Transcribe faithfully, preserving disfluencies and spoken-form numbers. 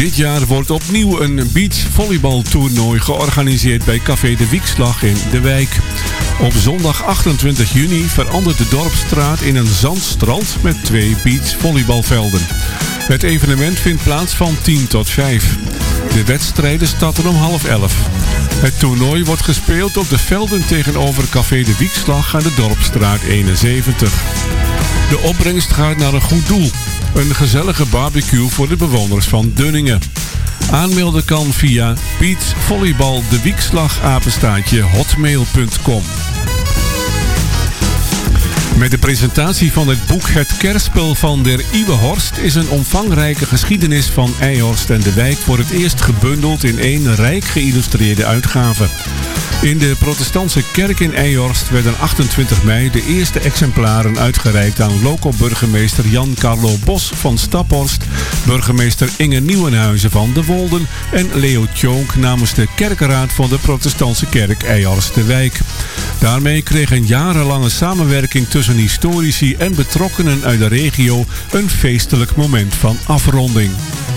Dit jaar wordt opnieuw een beachvolleybaltoernooi georganiseerd bij Café de Wiekslag in De Wijk. Op zondag achtentwintig juni verandert de Dorpsstraat in een zandstrand met twee beachvolleybalvelden. Het evenement vindt plaats van tien tot vijf. De wedstrijden starten om half elf. Het toernooi wordt gespeeld op de velden tegenover Café de Wiekslag aan de Dorpsstraat eenenzeventig. De opbrengst gaat naar een goed doel. Een gezellige barbecue voor de bewoners van Dunningen. Aanmelden kan via beachvolleybaldewiekslag apenstaartje hotmail punt com. Met de presentatie van het boek Het Kerspel van der Iwehorst is een omvangrijke geschiedenis van Eijhorst en de wijk voor het eerst gebundeld in één rijk geïllustreerde uitgave. In de protestantse kerk in Eijhorst werden achtentwintig mei de eerste exemplaren uitgereikt aan loco-burgemeester Jan Carlo Bos van Staphorst, burgemeester Inge Nieuwenhuizen van De Wolden en Leo Tjonk namens de kerkenraad van de protestantse kerk Eijhorst de Wijk. Daarmee kreeg een jarenlange samenwerking tussen historici en betrokkenen uit de regio een feestelijk moment van afronding.